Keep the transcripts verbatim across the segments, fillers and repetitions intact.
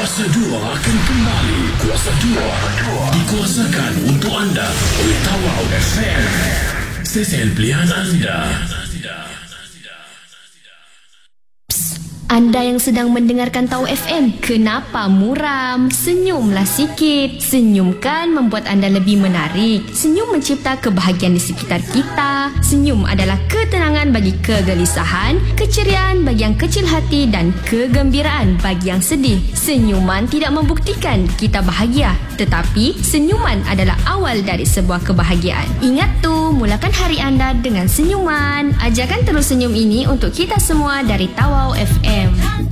Kuasa dua akan kembali. Kuasa dua dikuasakan untuk anda oleh Tawau F M. Stesen pilihan anda. Anda yang sedang mendengarkan Tau F M, kenapa muram? Senyumlah sikit. Senyum kan membuat anda lebih menarik. Senyum mencipta kebahagiaan di sekitar kita. Senyum adalah ketenangan bagi kegelisahan, keceriaan bagi yang kecil hati dan kegembiraan bagi yang sedih. Senyuman tidak membuktikan kita bahagia, tetapi senyuman adalah awal dari sebuah kebahagiaan. Ingat tu, mulakan hari anda dengan senyuman. Ajarkan terus senyum ini untuk kita semua dari Tawau F M.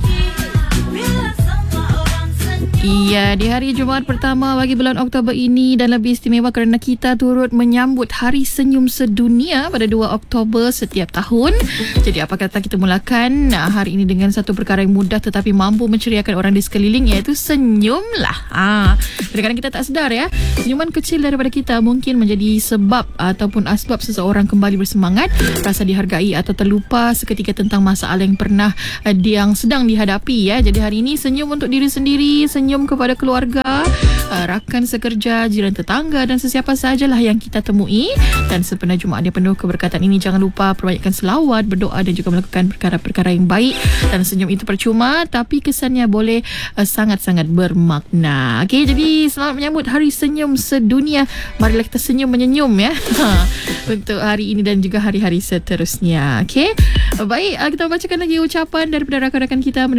Iya, di hari Jumaat pertama bagi bulan Oktober ini dan lebih istimewa kerana kita turut menyambut Hari Senyum Sedunia pada dua Oktober setiap tahun. Jadi apa kata kita mulakan hari ini dengan satu perkara yang mudah tetapi mampu menceriakan orang di sekeliling, iaitu senyumlah. Ah, kadang-kadang kita tak sedar ya, senyuman kecil daripada kita mungkin menjadi sebab ataupun asbab seseorang kembali bersemangat, rasa dihargai atau terlupa seketika tentang masalah yang pernah uh, yang sedang dihadapi ya. Jadi hari ini senyum untuk diri sendiri, senyum Senyum kepada keluarga, rakan sekerja, jiran tetangga dan sesiapa sahajalah yang kita temui. Dan sepenuh Jumaat dia penuh keberkatan ini, jangan lupa perbanyakkan selawat, berdoa dan juga melakukan perkara-perkara yang baik. Dan senyum itu percuma tapi kesannya boleh uh, sangat-sangat bermakna. Okey, jadi selamat menyambut Hari Senyum Sedunia. Marilah kita senyum menyenyum ya untuk hari ini dan juga hari-hari seterusnya. Okey, baik, kita bacakan lagi ucapan daripada rakan-rakan kita.